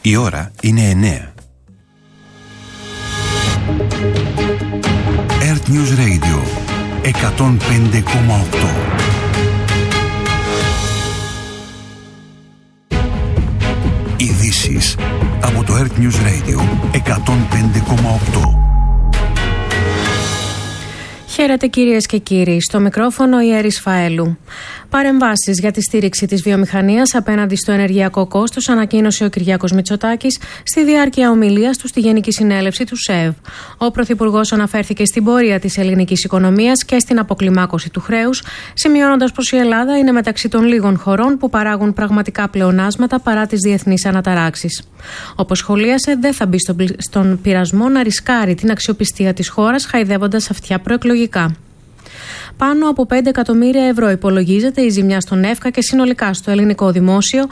Η ώρα είναι 9. Earth News Radio 105,8. Ειδήσεις από το Earth News Radio 105,8. Χαίρετε κυρίες και κύριοι, στο μικρόφωνο η Έρης Φαέλου. Παρεμβάσεις για τη στήριξη της βιομηχανίας απέναντι στο ενεργειακό κόστος ανακοίνωσε ο Κυριάκος Μητσοτάκης στη διάρκεια ομιλίας του στη Γενική Συνέλευση του ΣΕΒ. Ο Πρωθυπουργός αναφέρθηκε στην πορεία της ελληνικής οικονομίας και στην αποκλιμάκωση του χρέους, σημειώνοντας πως η Ελλάδα είναι μεταξύ των λίγων χωρών που παράγουν πραγματικά πλεονάσματα παρά τις διεθνείς αναταράξεις. Όπως σχολίασε, δεν θα μπει στον πειρασμό να ρισκάρει την αξιοπιστία της χώρας χαϊδεύοντας αυτιά προεκλογικά. Πάνω από 5 εκατομμύρια ευρώ υπολογίζεται η ζημιά στον ΕΦΚΑ και συνολικά στο ελληνικό δημόσιο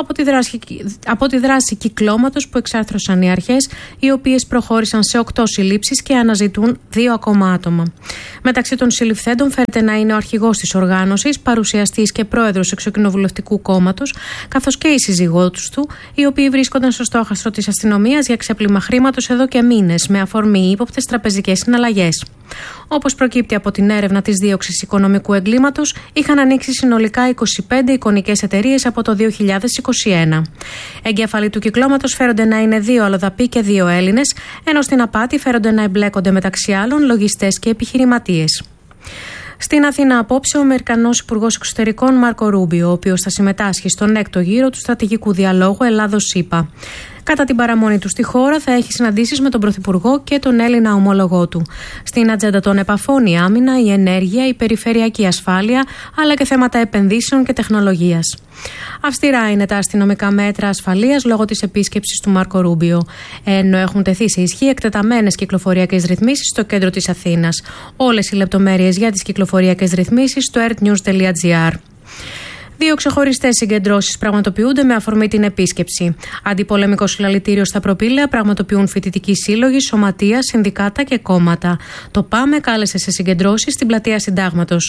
από τη δράση κυκλώματος που εξάρθρωσαν οι αρχές, οι οποίες προχώρησαν σε 8 συλλήψεις και αναζητούν 2 ακόμα άτομα. Μεταξύ των συλληφθέντων φαίνεται να είναι ο αρχηγός της οργάνωσης, παρουσιαστής και πρόεδρος εξοκοινοβουλευτικού κόμματος, καθώς και η σύζυγός του, οι οποίοι βρίσκονταν στο στόχαστρο της αστυνομίας για ξέπλυμα χρήματος εδώ και μήνες, με αφορμή ύποπτες τραπεζικές συναλλαγές. Όπως προκύπτει από την έρευνα της δίωξης οικονομικού εγκλήματος, είχαν ανοίξει συνολικά 25 εικονικές εταιρείες από το 2021. Εγκέφαλοι του κυκλώματος φέρονται να είναι 2 αλλοδαποί και 2 Έλληνες, ενώ στην απάτη φέρονται να εμπλέκονται μεταξύ άλλων λογιστές και επιχειρηματίες. Στην Αθήνα απόψε ο Αμερικανός Υπουργός Εξωτερικών Μάρκο Ρούμπιο, ο οποίος θα συμμετάσχει στον 6ο γύρο του στρατηγικού διαλόγου Ελλάδος-ΗΠΑ. Κατά την παραμονή του στη χώρα θα έχει συναντήσεις με τον Πρωθυπουργό και τον Έλληνα ομόλογό του. Στην ατζέντα των επαφών η άμυνα, η ενέργεια, η περιφερειακή ασφάλεια, αλλά και θέματα επενδύσεων και τεχνολογίας. Αυστηρά είναι τα αστυνομικά μέτρα ασφαλείας λόγω της επίσκεψης του Μάρκο Ρούμπιο, ενώ έχουν τεθεί σε ισχύ εκτεταμένες κυκλοφοριακές ρυθμίσεις στο κέντρο της Αθήνας. Όλες οι λεπτομέρειες για τις κυκλοφοριακές ρυθμίσεις στο earthnews.gr. 2 ξεχωριστές συγκεντρώσεις πραγματοποιούνται με αφορμή την επίσκεψη. Αντιπολεμικό συλλαλητήριο στα Προπήλαια πραγματοποιούν φοιτητικοί σύλλογοι, σωματεία, συνδικάτα και κόμματα. Το ΠΑΜΕ κάλεσε σε συγκεντρώσεις στην πλατεία Συντάγματος.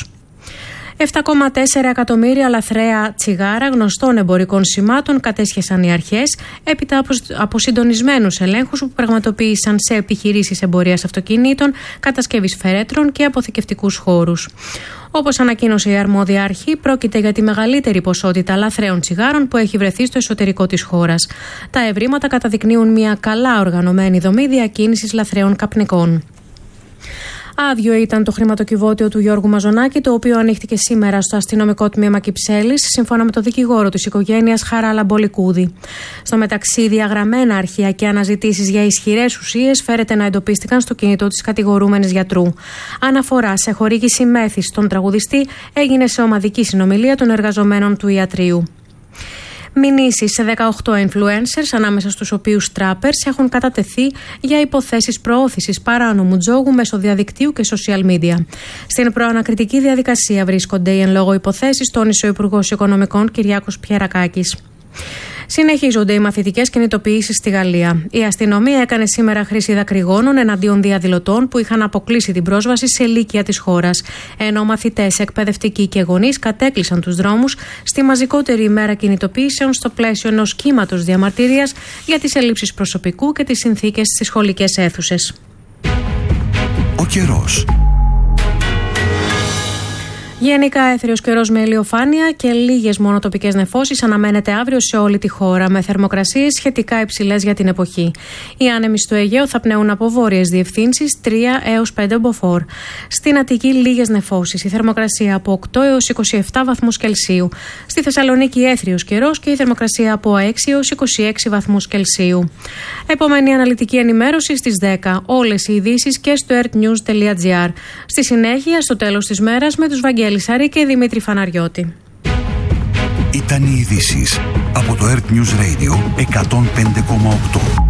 7,4 εκατομμύρια λαθρέα τσιγάρα γνωστών εμπορικών σημάτων κατέσχεσαν οι αρχές έπειτα από συντονισμένους ελέγχους που πραγματοποίησαν σε επιχειρήσεις εμπορίας αυτοκινήτων, κατασκευής φερέτρων και αποθηκευτικούς χώρους. Όπως ανακοίνωσε η αρμόδια αρχή, πρόκειται για τη μεγαλύτερη ποσότητα λαθρέων τσιγάρων που έχει βρεθεί στο εσωτερικό της χώρας. Τα ευρήματα καταδεικνύουν μια καλά οργανωμένη δομή διακίνησης λαθρέων καπνικών. Άδειο ήταν το χρηματοκιβώτιο του Γιώργου Μαζονάκη, το οποίο ανοίχτηκε σήμερα στο αστυνομικό τμήμα Κυψέλης, σύμφωνα με το δικηγόρο της οικογένειας Χαράλα Μπολικούδη. Στο μεταξύ, διαγραμμένα αρχεία και αναζητήσεις για ισχυρές ουσίες φέρεται να εντοπίστηκαν στο κινητό της κατηγορούμενης γιατρού. Αναφορά σε χορήγηση μέθης στον τραγουδιστή έγινε σε ομαδική συνομιλία των εργαζομένων του ιατρείου. Μηνύσεις σε 18 influencers, ανάμεσα στους οποίους trappers, έχουν κατατεθεί για υποθέσεις προώθησης παράνομου τζόγου μέσω διαδικτύου και social media. Στην προανακριτική διαδικασία βρίσκονται οι εν λόγω υποθέσεις, τόνισε ο Υπουργός Οικονομικών Κυριάκος Πιερακάκης. Συνεχίζονται οι μαθητικές κινητοποιήσεις στη Γαλλία. Η αστυνομία έκανε σήμερα χρήση δακρυγόνων εναντίον διαδηλωτών που είχαν αποκλείσει την πρόσβαση σε λύκεια της χώρας. Ενώ μαθητές, εκπαιδευτικοί και γονείς κατέκλυσαν τους δρόμους στη μαζικότερη ημέρα κινητοποιήσεων στο πλαίσιο ενός κύματος διαμαρτυρίας για τις ελλείψεις προσωπικού και τις συνθήκες στις σχολικές αίθουσες. Ο καιρός. Γενικά έθριος καιρός με ηλιοφάνεια και λίγες μόνο τοπικές νεφώσεις αναμένεται αύριο σε όλη τη χώρα, με θερμοκρασίες σχετικά υψηλές για την εποχή. Οι άνεμοι στο Αιγαίο θα πνέουν από βόρειες διευθύνσεις 3 έως 5 μποφόρ. Στην Αττική λίγες νεφώσεις, η θερμοκρασία από 8 έως 27 βαθμούς Κελσίου. Στη Θεσσαλονίκη έθριος καιρός και η θερμοκρασία από 6 έως 26 βαθμούς Κελσίου. Επόμενη αναλυτική ενημέρωση στις 10. Όλες οι ειδήσεις και στο earthnews.gr. Στη συνέχεια, στο τέλος της μέρας, με τους Βαγγέλη Σαρή και Δημήτρη Φαναριώτη. Ήταν οι ειδήσεις από το Earth News Radio 105,8.